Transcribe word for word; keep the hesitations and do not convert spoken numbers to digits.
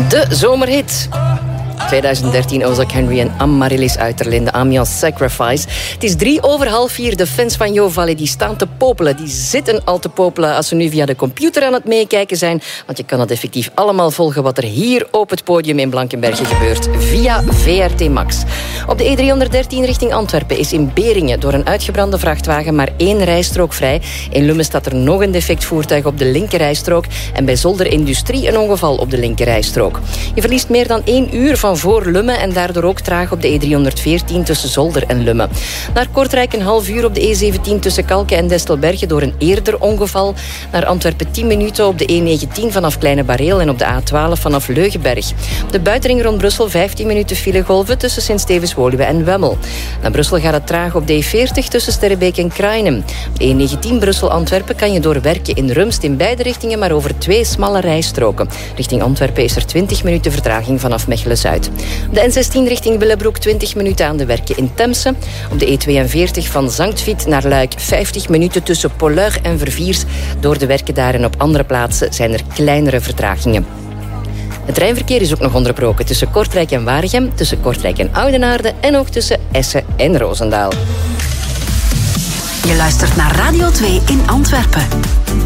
De zomerhit. twintig dertien, Ozak Henry en Amaryllis Uiterlinde, Amiens Sacrifice. Het is drie over half vier. De fans van Jo Valley die staan te popelen. Die zitten al te popelen als ze nu via de computer aan het meekijken zijn. Want je kan het effectief allemaal volgen wat er hier op het podium in Blankenberge gebeurt. Via V R T Max. Op de E driehonderddertien richting Antwerpen is in Beringen door een uitgebrande vrachtwagen maar één rijstrook vrij. In Lummen staat er nog een defect voertuig op de linkerrijstrook. En bij Zolder Industrie een ongeval op de linkerrijstrook. Je verliest meer dan één uur van voor Lummen en daardoor ook traag op de E driehonderdveertien tussen Zolder en Lummen. Naar Kortrijk een half uur op de E zeventien tussen Kalken en Destelbergen door een eerder ongeval. Naar Antwerpen tien minuten op de E negentien vanaf Kleine Bareel en op de A twaalf vanaf Leugenberg. De buitenring rond Brussel vijftien minuten filegolven tussen Sint-Stevens-Woluwe en Wemmel. Naar Brussel gaat het traag op de E veertig tussen Sterrebeek en Krainem. Op de E negentien Brussel-Antwerpen kan je doorwerken in Rumst in beide richtingen, maar over twee smalle rijstroken. Richting Antwerpen is er twintig minuten vertraging vanaf Mechelen-Zuid. Op de N zestien richting Willebroek twintig minuten aan de werken in Temse. Op de E tweeënveertig van Zangtviet naar Luik vijftig minuten tussen Polluig en Verviers. Door de werken daar en op andere plaatsen zijn er kleinere vertragingen. Het treinverkeer is ook nog onderbroken tussen Kortrijk en Waregem, tussen Kortrijk en Oudenaarde en ook tussen Essen en Roosendaal. Je luistert naar Radio twee in Antwerpen.